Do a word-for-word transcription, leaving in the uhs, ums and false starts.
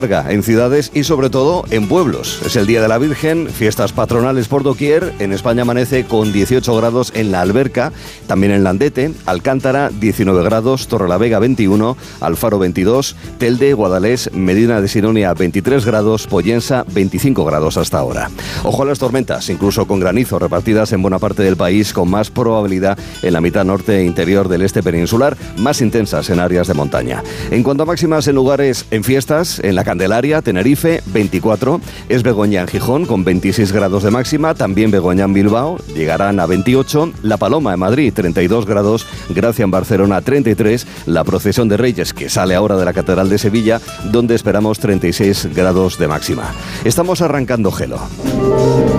en ciudades y sobre todo en pueblos. Es el Día de la Virgen, fiestas patronales por doquier. En España amanece con dieciocho grados en la Alberca, también en Landete, Alcántara diecinueve grados, Torrelavega veintiuno, Alfaro veintidós, Telde, Guadalés, Medina de Sidonia veintitrés grados, Pollensa veinticinco grados hasta ahora. Ojo a las tormentas, incluso con granizo, repartidas en buena parte del país, con más probabilidad en la mitad norte e interior del este peninsular, más intensas en áreas de montaña. En cuanto a máximas en lugares en fiestas, en la Candelaria, Tenerife, veinticuatro, es Begoña en Gijón con veintiséis grados de máxima, también Begoña en Bilbao, llegarán a veintiocho, La Paloma en Madrid, treinta y dos grados, Gracia en Barcelona, treinta y tres, la Procesión de Reyes, que sale ahora de la Catedral de Sevilla, donde esperamos treinta y seis grados de máxima. Estamos arrancando Gelo.